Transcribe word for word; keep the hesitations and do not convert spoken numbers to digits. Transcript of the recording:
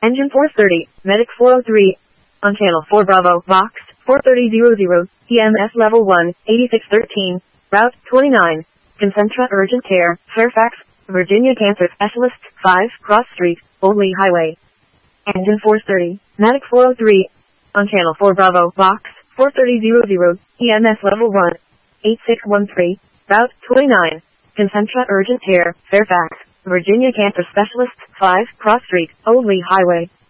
Engine four thirty, Medic four oh three. On channel four Bravo, Vox, four thirty hundred, E M S level one, eighty-six thirteen, Route twenty-nine. Concentra Urgent Care, Fairfax, Virginia Cancer Specialist, five, Cross Street, Old Lee Highway. Engine four thirty, Medic four oh three. On channel four Bravo, Vox, four thirty hundred, E M S level one, eighty-six thirteen, Route twenty-nine. Concentra Urgent Care, Fairfax, Virginia Cancer Specialist, five, Cross Street, Old Lee Highway.